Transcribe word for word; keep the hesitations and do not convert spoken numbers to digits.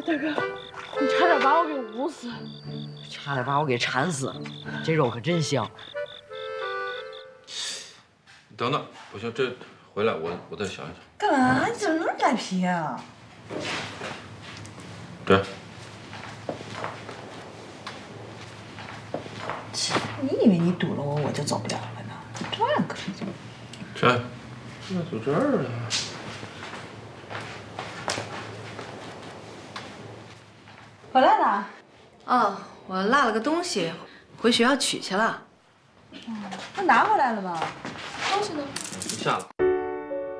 大哥，你差点把我给捂死， 差点把我给馋死，这肉可真香。 等等，不行，这回来我我再想一想。 干嘛？你怎么那么赖皮啊？ 对。 你以为你堵了我，我就走不了了呢？这样可以走。 这，那就这儿了。 回来了。 哦，我落了个东西，回学校取去了。 哦，那拿回来了吧？ 东西呢？ 下了。